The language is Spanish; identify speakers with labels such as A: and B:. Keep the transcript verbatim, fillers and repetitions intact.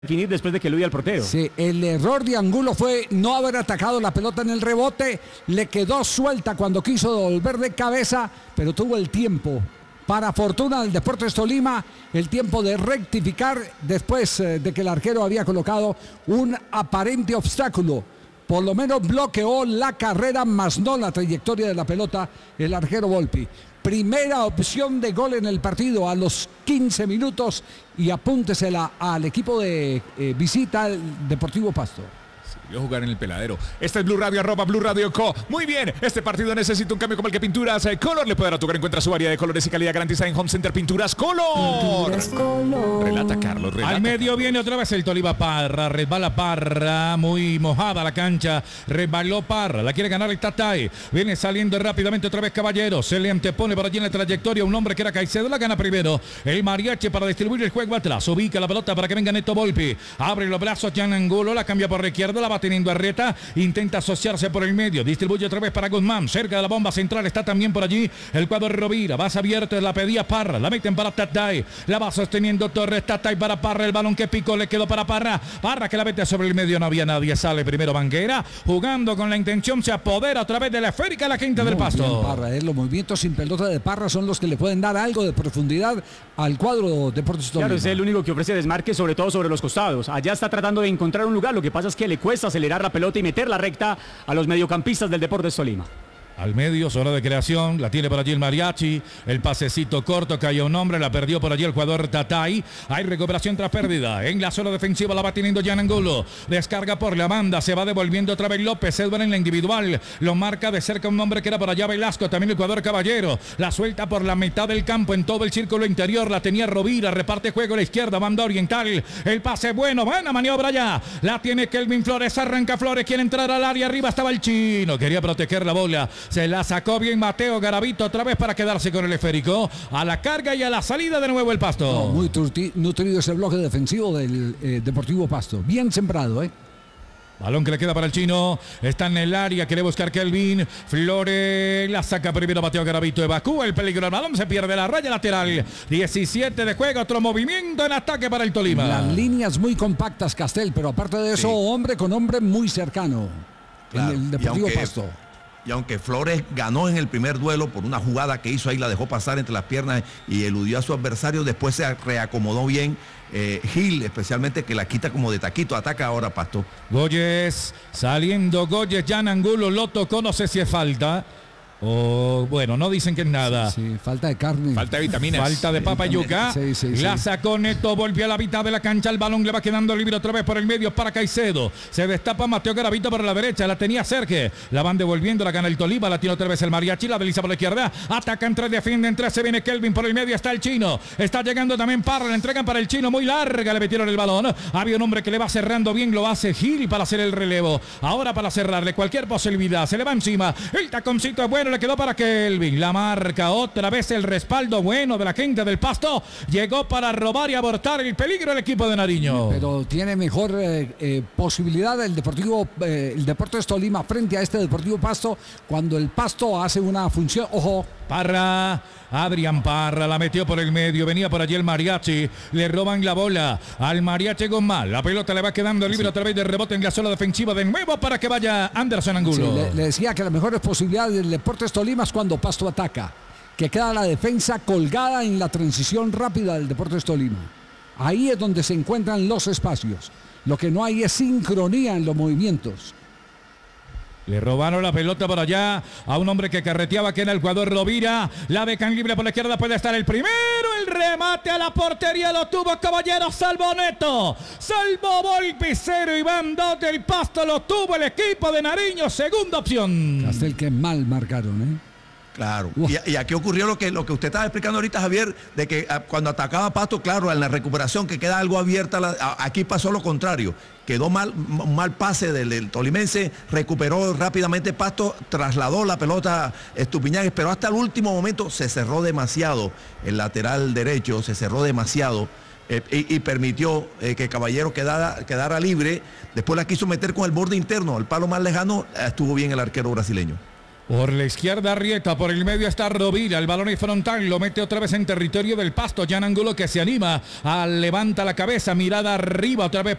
A: definir después de que lo iba al portero.
B: Sí, el error de Angulo fue no haber atacado la pelota en el rebote, le quedó suelta cuando quiso volver de cabeza, pero tuvo el tiempo, para fortuna del Deportes Tolima, el tiempo de rectificar después eh, de que el arquero había colocado un aparente obstáculo. Por lo menos bloqueó la carrera, más no la trayectoria de la pelota, el arquero Volpi. Primera opción de gol en el partido a los quince minutos y apúntesela al equipo de eh, visita al Deportivo Pasto.
C: Voy a jugar en el peladero. Este es Blue Radio, arroba Blue Radio Co. Muy bien, este partido necesita un cambio como el que Pinturas eh, Color le puede dar a tu hogar. Encuentra su variedad de colores y calidad garantizada en Home Center Pinturas Color. Pinturas Color. Relata, Carlos, relata.
D: Al medio
C: Carlos.
D: Viene otra vez el Tolima. Parra, resbala Parra, muy mojada la cancha, resbaló Parra, la quiere ganar el Tatay, viene saliendo rápidamente otra vez Caballero, se le antepone por allí en la trayectoria un hombre que era Caicedo, la gana primero, el Mariachi para distribuir el juego atrás, ubica la pelota para que venga Neto Volpi, abre los brazos, Jan Angulo, la cambia por la izquierda, la va teniendo Arreta, intenta asociarse por el medio, distribuye otra vez para Guzmán, cerca de la bomba central está también por allí el cuadro Rovira, vas abierto, la pedía Parra, la meten para Tatay, la va sosteniendo Torres, Tatay para Parra, el balón que picó le quedó para Parra, Parra que la mete sobre el medio, no había nadie, sale primero Banguera, jugando con la intención, se apodera otra vez de la esférica la quinta del Pasto.
B: Bien, Parra, eh, los movimientos sin pelota de Parra son los que le pueden dar algo de profundidad al cuadro Deportes Tolima.
A: Claro, es el único que ofrece desmarque, sobre todo sobre los costados. Allá está tratando de encontrar un lugar, lo que pasa es que le cuesta acelerar la pelota y meter la recta a los mediocampistas del Deportes Tolima.
D: Al medio, zona de creación, la tiene por allí el Mariachi, el pasecito corto, cayó un hombre, la perdió por allí el jugador Tatay, hay recuperación tras pérdida, en la zona defensiva la va teniendo Jan Angulo, descarga por la banda, se va devolviendo otra vez López, Edward en la individual, lo marca de cerca un hombre que era por allá Velasco, también el jugador Caballero, la suelta por la mitad del campo, en todo el círculo interior, la tenía Rovira, reparte juego a la izquierda, banda oriental, el pase bueno, buena maniobra allá, la tiene Kelvin Flores, arranca Flores, quiere entrar al área, arriba estaba el chino, quería proteger la bola, se la sacó bien Mateo Garavito otra vez para quedarse con el esférico. A la carga y a la salida de nuevo el Pasto.
B: No, muy turti, nutrido ese bloque defensivo del eh, Deportivo Pasto. Bien sembrado, ¿eh?
D: Balón que le queda para el chino. Está en el área. Quiere buscar Kelvin. Flores la saca primero. Mateo Garavito. Evacúa el peligro. El balón se pierde la raya lateral. diecisiete de juego. Otro movimiento en ataque para el Tolima.
B: Las líneas muy compactas, Castel. Pero aparte de eso, sí, hombre con hombre muy cercano.
E: Claro,
B: en el Deportivo
E: y aunque,
B: Pasto.
E: Y aunque Flores ganó en el primer duelo por una jugada que hizo ahí, la dejó pasar entre las piernas y eludió a su adversario, después se reacomodó bien. Eh, Gil, especialmente, que la quita como de taquito, ataca ahora Pasto.
D: Goyes, saliendo Goyes, Jan Angulo lo tocó, no sé si es falta. O oh, bueno, no dicen que es nada.
B: Sí, sí, falta de carne.
C: Falta de vitaminas.
D: Falta de papa y yuca.
B: Sí, sí, sí.
D: La sacó Neto, volvió a la mitad de la cancha. El balón le va quedando libre otra vez por el medio para Caicedo. Se destapa Mateo Garavito por la derecha. La tenía Sergio. La van devolviendo, la gana el Tolima. La tiene otra vez el Mariachi. La desliza por la izquierda. Atacan tres, defienden tres. Se viene Kelvin por el medio. Está el chino. Está llegando también Parra. La entregan para el chino. Muy larga. Le metieron el balón. Había un hombre que le va cerrando bien. Lo hace Gil para hacer el relevo. Ahora para cerrarle cualquier posibilidad. Se le va encima. El taconcito es bueno. Le quedó para que la marca, otra vez el respaldo bueno de la gente del Pasto, llegó para robar y abortar el peligro el equipo de Nariño.
B: Pero tiene mejor eh, eh, posibilidad el Deportivo, eh, el Deportes Tolima frente a este Deportivo Pasto cuando el Pasto hace una función, ojo.
D: Parra, Adrián Parra, la metió por el medio, venía por allí el Mariachi, le roban la bola al Mariachi Guzmán, la pelota le va quedando libre, sí, a través de rebote en la zona defensiva de nuevo para que vaya Anderson Angulo.
B: Sí, le, le decía que las mejores posibilidades del Deportes Tolima es cuando Pasto ataca, que queda la defensa colgada en la transición rápida del Deportes Tolima. Ahí es donde se encuentran los espacios. Lo que no hay es sincronía en los movimientos.
D: Le robaron la pelota por allá a un hombre que carreteaba, que era el jugador Rovira. La becan libre por la izquierda, puede estar el primero. El remate a la portería lo tuvo Caballero, salvó Neto. Salvó Volpi, cero y van dos del Pasto. Lo tuvo el equipo de Nariño, segunda opción.
B: Castel, que mal marcaron, ¿eh?
E: Claro. Y, y aquí ocurrió lo que, lo que usted estaba explicando ahorita, Javier, de que a, cuando atacaba Pasto, claro, en la recuperación que queda algo abierta, la, a, aquí pasó lo contrario. Quedó mal, un mal pase del, del tolimense, recuperó rápidamente Pasto, trasladó la pelota Estupiñán, pero hasta el último momento se cerró demasiado el lateral derecho, se cerró demasiado. Eh, y, y permitió eh, que Caballero quedara, quedara libre. Después la quiso meter con el borde interno, al palo más lejano, estuvo bien el arquero brasileño.
D: Por la izquierda Arrieta, por el medio está Rovira, el balón es frontal, lo mete otra vez en territorio del Pasto. Jan Angulo que se anima, a, levanta la cabeza, mirada arriba, otra vez